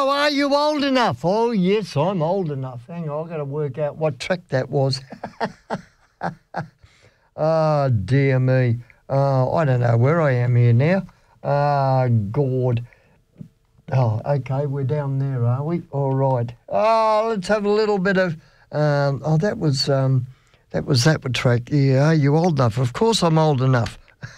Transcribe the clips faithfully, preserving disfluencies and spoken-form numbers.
Oh, are you old enough? Oh, yes, I'm old enough. Hang on, I've got to work out what track that was. Oh, dear me. Oh, I don't know where I am here now. Ah, God. Oh, okay, we're down there, are we? All right. Oh, let's have a little bit of... Um, oh, that was... Um, that was that track. Yeah, are you old enough? Of course I'm old enough.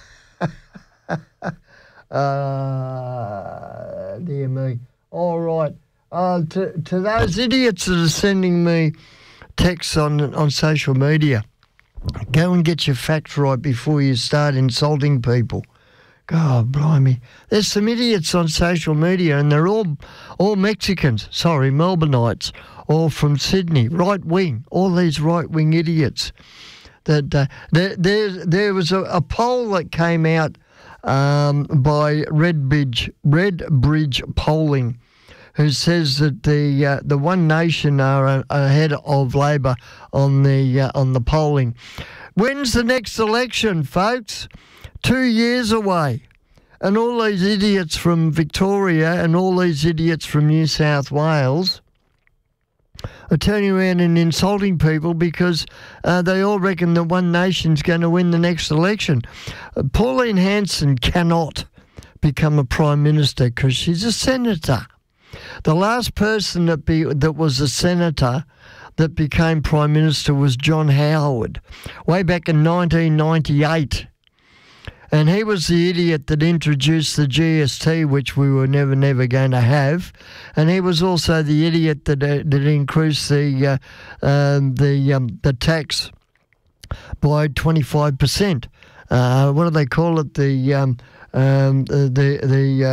uh, dear me. All right. Uh, to, to those idiots that are sending me texts on, on social media, go and get your facts right before you start insulting people. God, blimey. There's some idiots on social media and they're all all Mexicans, sorry, Melbourneites, all from Sydney, right wing, all these right wing idiots. That uh, there, there, there was a, a poll that came out um, by Redbridge, Redbridge Polling, who says that the uh, the One Nation are uh, ahead of Labor on the uh, on the polling. When's the next election, folks? Two years away. And all these idiots from Victoria and all these idiots from New South Wales are turning around and insulting people because uh, they all reckon that One Nation's going to win the next election. Uh, Pauline Hanson cannot become a Prime Minister because she's a senator. The last person that be that was a senator that became Prime Minister was John Howard, way back in nineteen ninety-eight. And he was the idiot that introduced the G S T, which we were never, never going to have. And he was also the idiot that uh, that increased the uh, um, the um, the tax by twenty-five percent. Uh, what do they call it? The um, um, the the, the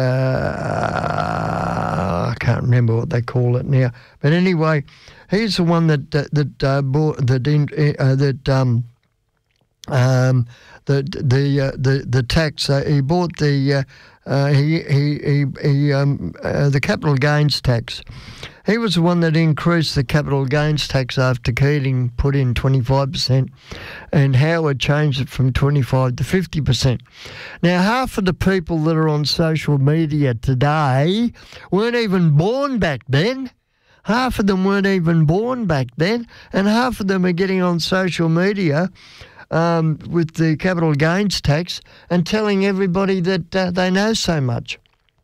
uh, I can't remember what they call it now. But anyway, he's the one that that that uh, bought that in, uh, that um um. The the uh, the the tax uh, he bought the uh, uh, he he he, he um, uh, the capital gains tax. He was the one that increased the capital gains tax after Keating put in twenty-five percent, and Howard changed it from twenty-five to fifty percent. Now, half of the people that are on social media today weren't even born back then. Half of them weren't even born back then, and half of them are getting on social media Um, with the capital gains tax and telling everybody that uh, they know so much.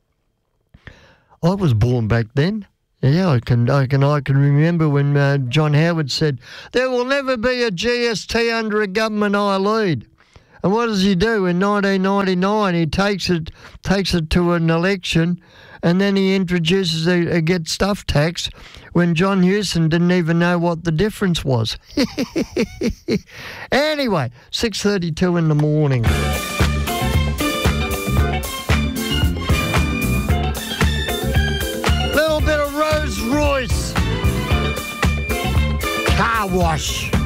I was born back then. Yeah, I can, I can, I can remember when uh, John Howard said there will never be a G S T under a government I lead. And what does he do in nineteen ninety-nine? He takes it, takes it to an election, and then he introduces a, a get stuff tax when John Hewson didn't even know what the difference was. Anyway, six thirty-two in the morning. Little bit of Rolls Royce car wash.